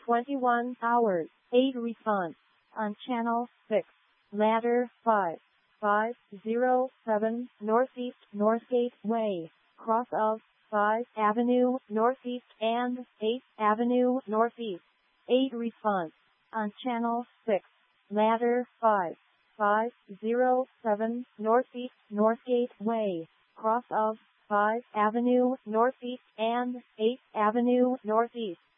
21 hours, 8 refund. On channel 6, ladder 5, 507 Northeast Northgate Way, cross of 5th Avenue Northeast and 8th Avenue Northeast. 8 refund. On channel 6, ladder 5, 507 Northeast Northgate Way, cross of 5th Avenue Northeast and 8th Avenue Northeast.